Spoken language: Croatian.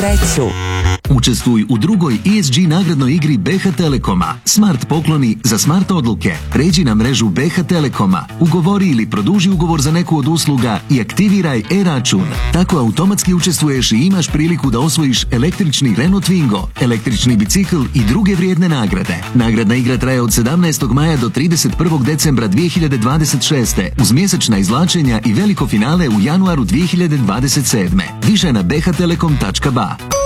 Treću. Učestvuj u drugoj ESG nagradnoj igri BH Telekoma. Smart pokloni za smart odluke. Pređi na mrežu BH Telekoma, ugovori ili produži ugovor za neku od usluga i aktiviraj e-račun. Tako automatski učestvuješ i imaš priliku da osvojiš električni Renault Twingo, električni bicikl i druge vrijedne nagrade. Nagradna igra traje od 17. maja do 31. decembra 2026. uz mjesečna izvlačenja i veliko finale u januaru 2027. Više na bhtelekom.ba.